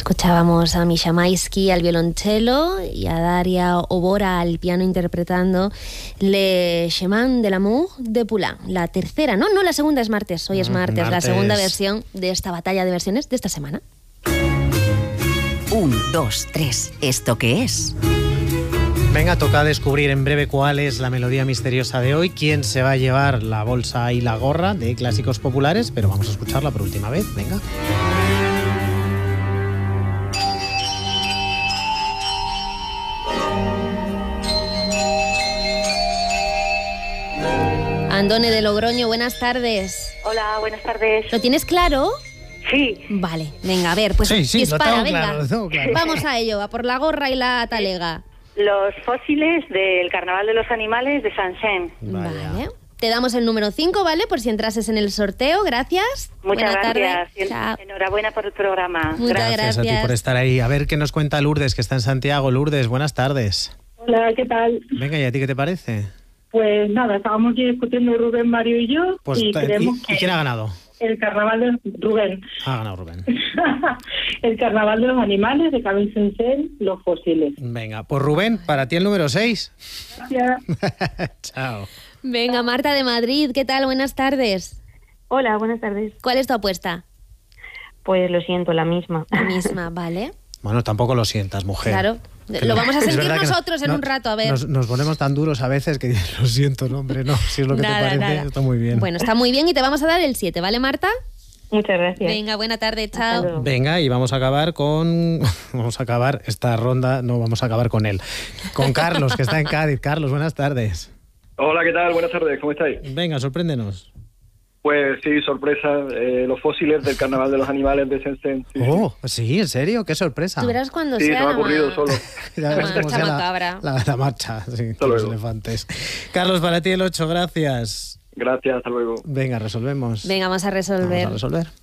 Escuchábamos a Misha Maisky al violonchelo y a Daria Obora al piano interpretando Le Chemin de l'amour de Poulain. La tercera, no, la segunda es martes, hoy es martes, la segunda versión de esta batalla de versiones de esta semana. 1, 2, 3, ¿esto qué es? Venga, toca descubrir en breve cuál es la melodía misteriosa de hoy, quién se va a llevar la bolsa y la gorra de clásicos populares, pero vamos a escucharla por última vez, venga. Andone de Logroño, buenas tardes. Hola, buenas tardes. ¿Lo tienes claro? Sí. Vale, venga, a ver, pues sí, dispara, lo venga. tengo claro. Vamos a ello, a por la gorra y la talega. Los fósiles del Carnaval de los Animales de Saint-Saëns. Vale. Te damos el número 5, ¿vale? Por si entrases en el sorteo, gracias. Muchas Buena gracias. Tarde. Enhorabuena por el programa. Muchas Gracias a ti por estar ahí. A ver qué nos cuenta Lourdes, que está en Santiago. Lourdes, buenas tardes. Hola, ¿qué tal? Venga, ¿y a ti qué te parece? Pues nada, estábamos aquí discutiendo Rubén, Mario y yo, Pues, y creemos ¿y quién ha ganado? El Carnaval de Rubén. Ha ganado Rubén. El Carnaval de los Animales de Camille Saint-Saëns, Los Fósiles. Venga, pues Rubén, para ti el número 6. Gracias. Chao. Venga, Marta de Madrid, ¿qué tal? Buenas tardes. Hola, buenas tardes. ¿Cuál es tu apuesta? Pues lo siento, la misma. La misma, ¿vale? Bueno, tampoco lo sientas, mujer. Claro. Lo vamos a Es sentir verdad que nosotros en un rato, a ver. Nos ponemos tan duros a veces que lo siento, no, hombre, no. Si es lo que Nada, te parece, nada. está muy bien. Bueno, está muy bien y te vamos a dar el 7, ¿vale, Marta? Muchas gracias. Venga, buena tarde, Hasta chao. luego. Venga, y vamos a acabar esta ronda, no, vamos a acabar con él. Con Carlos, que está en Cádiz. Carlos, buenas tardes. Hola, ¿qué tal? Buenas tardes, ¿cómo estáis? Venga, sorpréndenos. Pues sí, sorpresa, los fósiles del Carnaval de los Animales de Saint-Saëns. Sí, Oh, sí, ¿en serio? ¡Qué sorpresa! Tú verás cuando sí, se sea me ha ocurrido la solo. Ya verás la cómo marcha sea macabra. la marcha, sí, Hasta con los luego. elefantes. Carlos, para ti el 8, gracias. Gracias, hasta luego. Venga, resolvemos. Venga, vamos a resolver. Vamos a resolver.